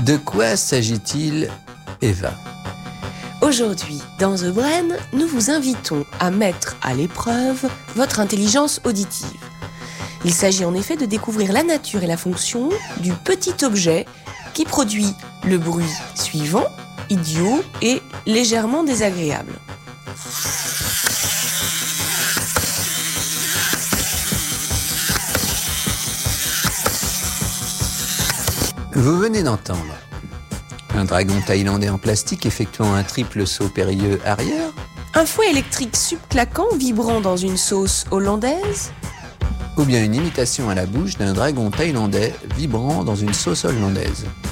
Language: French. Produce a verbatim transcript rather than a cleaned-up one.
De quoi s'agit-il, Eva ? Aujourd'hui, dans The Brain, nous vous invitons à mettre à l'épreuve votre intelligence auditive. Il s'agit en effet de découvrir la nature et la fonction du petit objet qui produit le bruit suivant, idiot et légèrement désagréable. Vous venez d'entendre un dragon thaïlandais en plastique effectuant un triple saut périlleux arrière, Un fouet électrique subclaquant vibrant dans une sauce hollandaise, ou bien une imitation à la bouche d'un dragon thaïlandais vibrant dans une sauce hollandaise.